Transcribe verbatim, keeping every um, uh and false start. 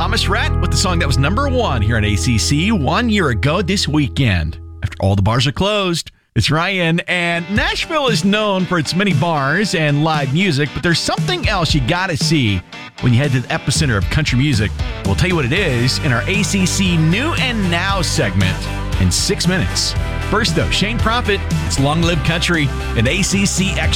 Thomas Rhett with the song that was number one here at A C C one year ago this weekend. After all the bars are closed, it's Ryan, and Nashville is known for its many bars and live music, but there's something else you gotta see when you head to the epicenter of country music. We'll tell you what it is in our A C C New and Now segment in six minutes. First, though, Shane Prophet, it's Long Live Country and A C C Extra.